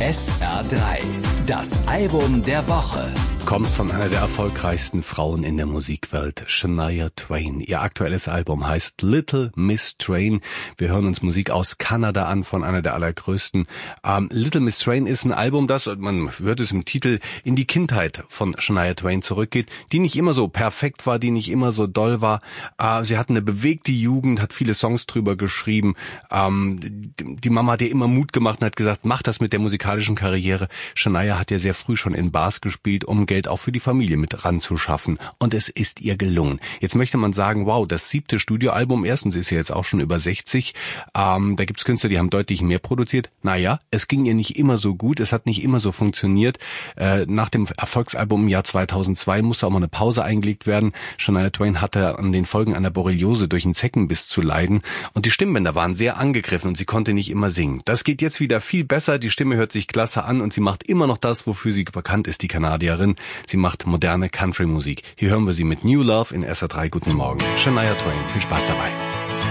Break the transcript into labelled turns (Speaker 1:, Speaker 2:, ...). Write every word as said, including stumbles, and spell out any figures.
Speaker 1: S R drei, das Album der Woche.
Speaker 2: Kommt von einer der erfolgreichsten Frauen in der Musikwelt, Shania Twain. Ihr aktuelles Album heißt Little Miss Train. Wir hören uns Musik aus Kanada an von einer der allergrößten. Ähm, Little Miss Train ist ein Album, das, man hört es im Titel, in die Kindheit von Shania Twain zurückgeht, die nicht immer so perfekt war, die nicht immer so doll war. Äh, sie hat eine bewegte Jugend, hat viele Songs drüber geschrieben. Ähm, die Mama hat ihr immer Mut gemacht und hat gesagt, mach das mit der musikalischen Karriere. Shania hat ja sehr früh schon in Bars gespielt, um Geld auch für die Familie mit ranzuschaffen. Und es ist ihr gelungen. Jetzt möchte man sagen, wow, das siebte Studioalbum erst, und sie ist ja jetzt auch schon über sechzig. Ähm, da gibt's Künstler, die haben deutlich mehr produziert. Naja, es ging ihr nicht immer so gut, es hat nicht immer so funktioniert. Äh, nach dem Erfolgsalbum im Jahr zweitausendzwei musste auch mal eine Pause eingelegt werden. Shania Twain hatte an den Folgen einer Borreliose durch einen Zeckenbiss zu leiden. Und die Stimmbänder waren sehr angegriffen und sie konnte nicht immer singen. Das geht jetzt wieder viel besser. Die Stimme hört sich klasse an und sie macht immer noch das, wofür sie bekannt ist, die Kanadierin. Sie macht moderne Country-Musik. Hier hören wir sie mit New Love in S R drei. Guten Morgen. Shania Twain. Viel Spaß dabei.